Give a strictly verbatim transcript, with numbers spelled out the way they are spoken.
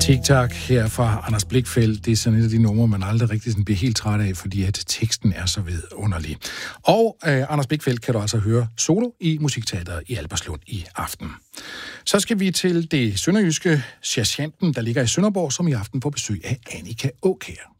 TikTok her fra Anders Blichfeldt. Det er sådan et af de numre, man aldrig rigtig sådan bliver helt træt af, fordi at teksten er så vidunderlig. Og øh, Anders Blichfeldt kan du altså høre solo i Musikteatret i Albertslund i aften. Så skal vi til det sønderjyske Sergeanten, der ligger i Sønderborg, som i aften får besøg af Annika Aakjær.